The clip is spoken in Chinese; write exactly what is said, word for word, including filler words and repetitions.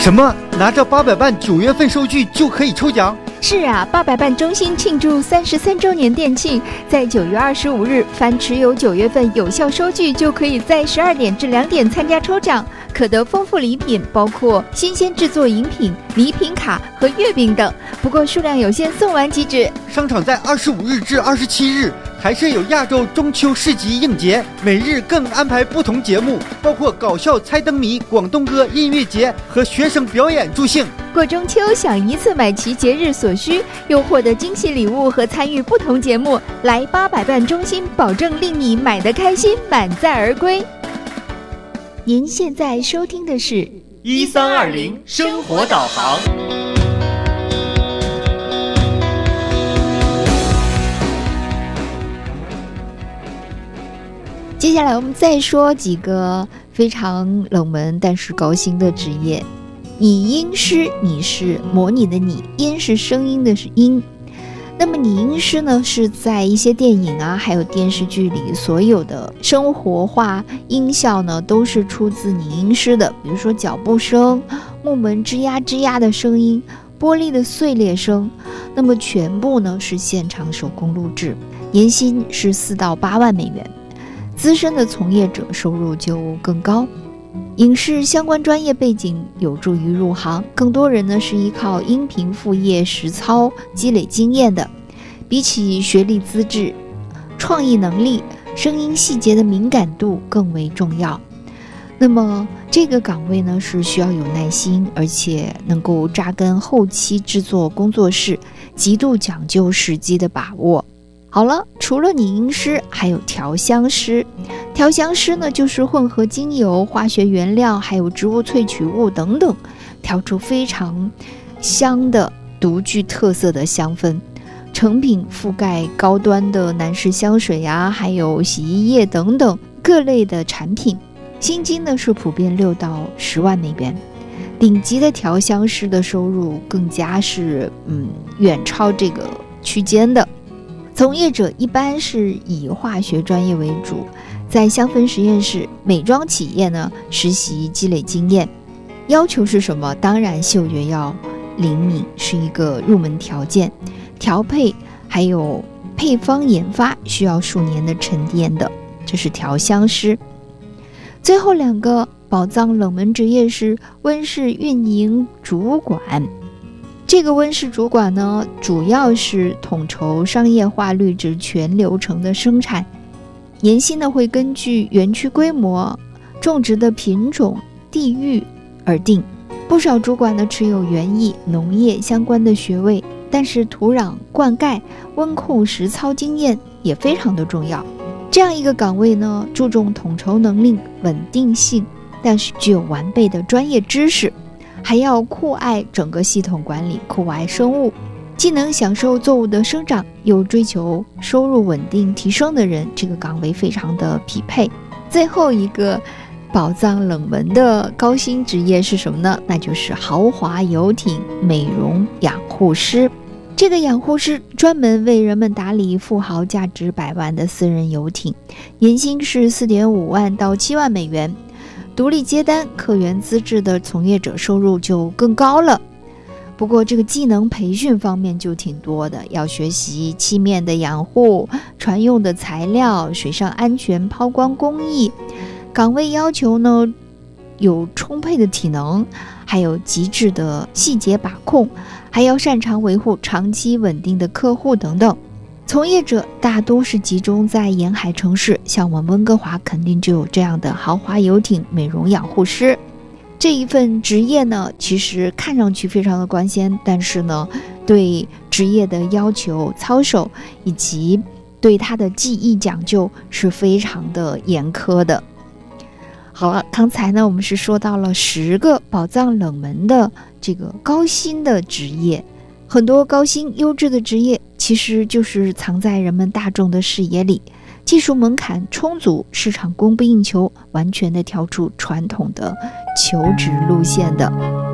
什么？拿着八百万九月份收据就可以抽奖？ 是啊，八百万中心庆祝三十三周年店庆，在九月二十五日，凡持有九月份有效收据，就可以在十二点至两点参加抽奖，可得丰富礼品，包括新鲜制作饮品、礼品卡和月饼等。不过数量有限，送完即止。 商场在二十五日至二十七日还设有亚洲中秋市集应节，每日更安排不同节目，包括搞笑猜灯谜、广东歌音乐节和学生表演助兴。 过中秋想一次买齐节日所需，又获得惊喜礼物和参与不同节目，来八百万中心，保证令你买得开心，满载而归。您现在收听的是一三二零生活导航。 接下来我们再说几个非常冷门但是高薪的职业。拟音师，拟是模拟的拟，音是声音的是音。那么拟音师呢，是在一些电影啊还有电视剧里，所有的生活化音效呢都是出自拟音师的，比如说脚步声、木门吱呀吱呀的声音、玻璃的碎裂声，那么全部呢是现场手工录制，年薪是四到八万美元，资深的从业者收入就更高。影视相关专业背景有助于入行，更多人呢是依靠音频副业实操积累经验的。比起学历资质，创意能力、声音细节的敏感度更为重要。那么这个岗位呢是需要有耐心，而且能够扎根后期制作工作室，极度讲究时机的把握。好了，除了拟音师，还有调香师。调香师呢，就是混合精油、化学原料，还有植物萃取物等等，调出非常香的、独具特色的香氛。成品覆盖高端的男士香水啊，还有洗衣液等等各类的产品。薪金呢是普遍六到十万美元。顶级的调香师的收入更加是嗯远超这个区间的。从业者一般是以化学专业为主，在香氛实验室、美妆企业呢实习积累经验。要求是什么？当然嗅觉要灵敏是一个入门条件，调配还有配方研发需要数年的沉淀的，这是调香师。最后两个宝藏冷门职业是温室运营主管。这个温室主管呢，主要是统筹商业化绿植全流程的生产，年薪呢会根据园区规模、种植的品种、地域而定。不少主管呢持有园艺、农业相关的学位，但是土壤、灌溉、温控实操经验也非常的重要。这样一个岗位呢，注重统筹能力、稳定性，但是具有完备的专业知识。还要酷爱整个系统管理，酷爱生物，既能享受作物的生长，又追求收入稳定提升的人，这个岗位非常的匹配。最后一个宝藏冷门的高薪职业是什么呢？那就是豪华游艇美容养护师。这个养护师专门为人们打理富豪价值百万的私人游艇，年薪是 四点五万到七万美元。独立接单、客源资质的从业者收入就更高了。不过这个技能培训方面就挺多的，要学习漆面的养护、船用的材料、水上安全抛光工艺。岗位要求呢，有充沛的体能，还有极致的细节把控，还要擅长维护长期稳定的客户等等。从业者大都是集中在沿海城市，像我们温哥华肯定就有这样的豪华游艇美容养护师。这一份职业呢，其实看上去非常的光鲜，但是呢，对职业的要求、操守以及对它的技艺讲究是非常的严苛的。好了，刚才呢我们是说到了十个宝藏冷门的这个高薪的职业，很多高薪优质的职业其实就是藏在人们大众的视野里，技术门槛充足，市场供不应求，完全的跳出传统的求职路线的。